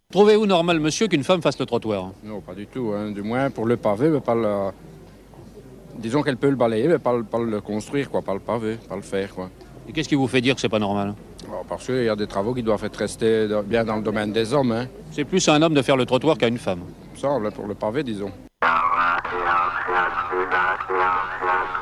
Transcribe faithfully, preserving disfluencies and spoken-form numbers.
Trouvez-vous normal, monsieur, qu'une femme fasse le trottoir? Non, pas du tout. Hein. Du moins pour le pavé, mais pas le... Disons qu'elle peut le balayer, mais pas le, pas le construire, quoi. Pas le pavé, pas le faire, quoi. Et qu'est-ce qui vous fait dire que c'est pas normal? Bon, parce qu'il y a des travaux qui doivent être restés bien dans le domaine des hommes. Hein. C'est plus à un homme de faire le trottoir qu'à une femme. Ça, pour le pavé, disons.